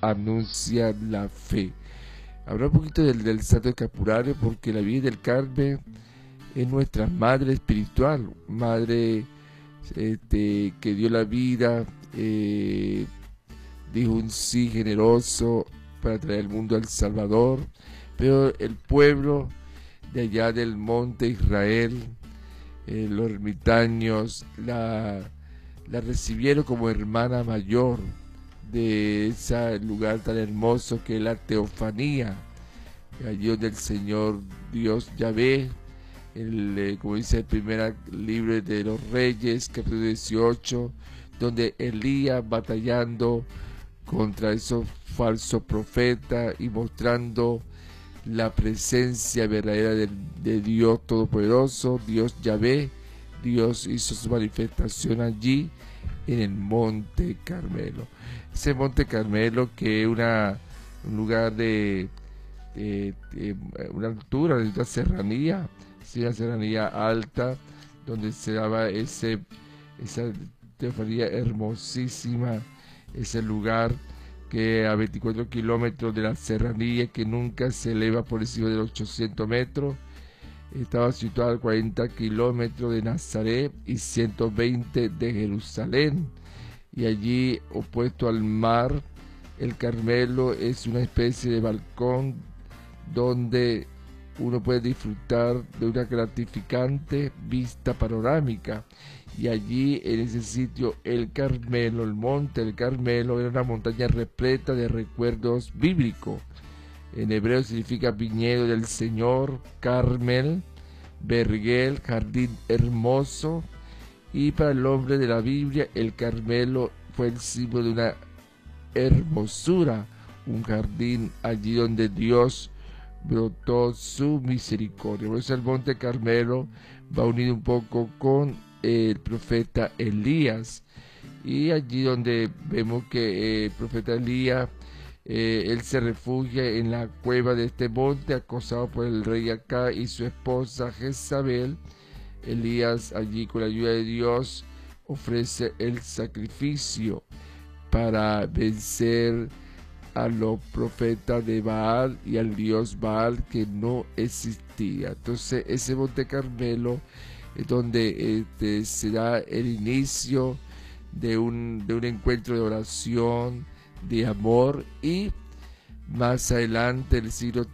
anuncia la fe. Habla un poquito del Santo Escapulario, porque la Virgen del Carmen es nuestra madre espiritual, madre que dio la vida, dijo un sí generoso para traer al mundo al Salvador, pero el pueblo de allá del monte Israel, los ermitaños, la recibieron como hermana mayor de ese lugar tan hermoso que es la teofanía, allí donde el Señor Dios Yahvé, como dice el primer libro de los Reyes, capítulo 18, donde Elías batallando contra esos falsos profetas y mostrando la presencia verdadera de Dios Todopoderoso, Dios Yahvé. Dios hizo su manifestación allí en el Monte Carmelo. Ese Monte Carmelo que es un lugar de una altura, de una serranía, sí, una serranía alta, donde se daba esa teofanía hermosísima, ese lugar que a 24 kilómetros de la serranía, que nunca se eleva por encima de los 800 metros, estaba situado a 40 kilómetros de Nazaret y 120 de Jerusalén, y allí, opuesto al mar, el Carmelo es una especie de balcón donde uno puede disfrutar de una gratificante vista panorámica. Y allí, en ese sitio, el Carmelo, el monte del Carmelo, era una montaña repleta de recuerdos bíblicos. En hebreo significa viñedo del Señor, Carmel, Vergel, jardín hermoso. Y para el hombre de la Biblia, el Carmelo fue el símbolo de una hermosura, un jardín allí donde Dios brotó su misericordia. Por eso el monte Carmelo va unido un poco con el profeta Elías, y allí donde vemos que el profeta Elías, él se refugia en la cueva de este monte, acosado por el rey Acab y su esposa Jezabel. Elías, allí con la ayuda de Dios, ofrece el sacrificio para vencer a los profetas de Baal y al dios Baal, que no existía. Entonces ese Monte Carmelo es donde se da el inicio de un encuentro de oración, de amor. Y más adelante, en el siglo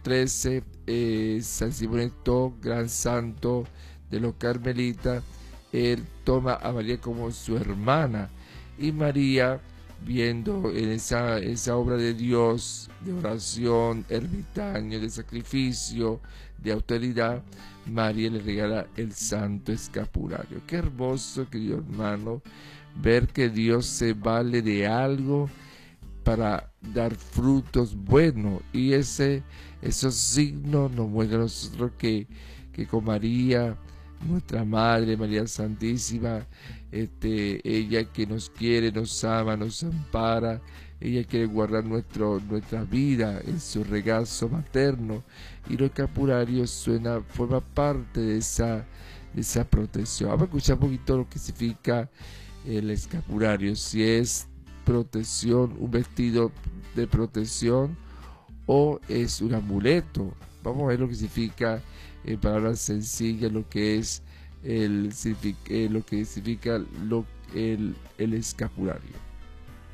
XIII, San Simón Stock, gran santo de los carmelitas, él toma a María como su hermana, y María, viendo en esa obra de Dios, de oración, ermitaño, de sacrificio, de autoridad, María le regala el Santo Escapulario. Qué hermoso, querido hermano, ver que Dios se vale de algo para dar frutos buenos, y esos signos nos muestran a nosotros que con María, nuestra Madre, María Santísima, ella que nos quiere, nos ama, nos ampara, ella quiere guardar nuestra vida en su regazo materno, y los escapularios forma parte de esa protección. Vamos a escuchar un poquito lo que significa el escapulario, si es protección, un vestido de protección, o es un amuleto. Vamos a ver lo que significa, en palabras sencillas, lo que es lo que significa el escapulario.